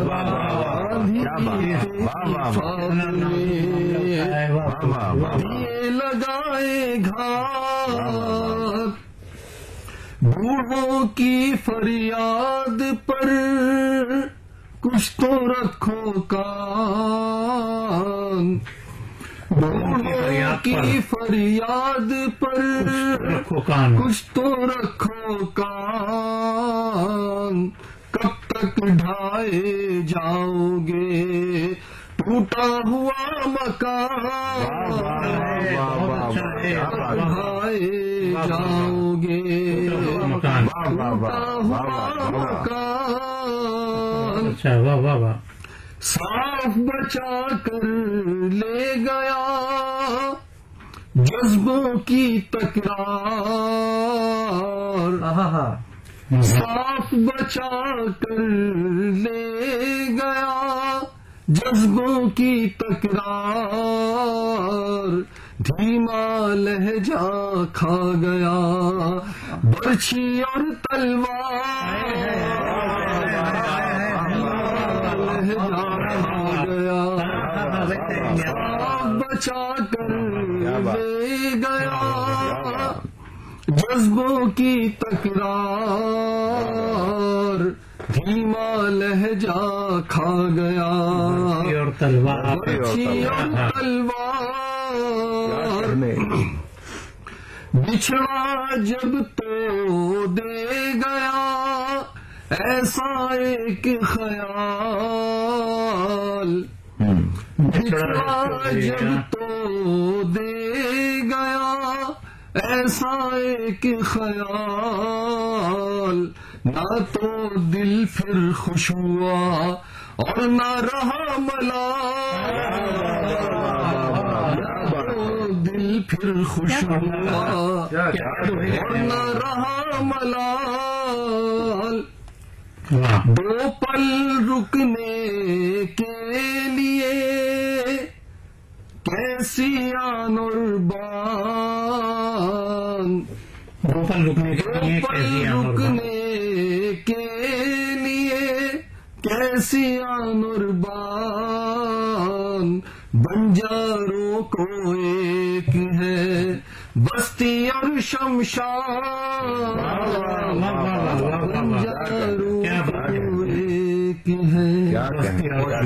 दिए लगाए घात, बूढ़ों की फरियाद पर कुछ तो रखो कान। बूढ़ों की फरियाद पर कुछ तो रखो कान। कब तक ढाए जाओगे टूटा हुआ मकान। ढाए जाओगे टूटा हुआ मकान। वाह वाह वाह। साफ बचा कर ले गया जज्बों की तकरार। साफ बचा कर ले गया जज्बों की तकरार। धीमा लहजा खा गया बर्छी और तलवार। लहजा खा गया बचा कर ले गया जज्बों की तकरार। धीमा लहजा खा गया और तलवार बिछड़ा जब तो दे गया ऐसा एक ख्याल। बिछड़ा जब तो दे गया ऐसा एक ख्याल। ना तो दिल फिर खुश हुआ और ना रहा मलाल। तो दिल फिर खुश हुआ और ना रहा मलाल। दो पल रुकने के लिए कैसी आन और बान। दो पल रुकने के लिए कैसी आन और बान। बंजारों को एक है बस्ती और शमशान। बंजारों को एक है